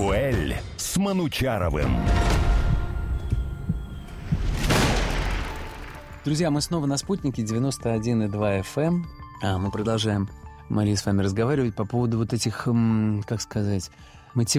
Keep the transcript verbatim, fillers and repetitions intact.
Дуэль с Манучаровым. Друзья, мы снова на «Спутнике» девяносто один и два эф эм. А, мы продолжаем, Мария, с вами разговаривать по поводу вот этих, как сказать,